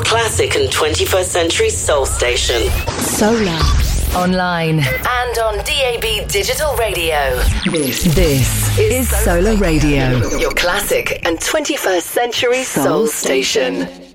classic and 21st century soul station. Solar. Online and on DAB Digital Radio. This is Solar Radio. Your classic and 21st century soul station.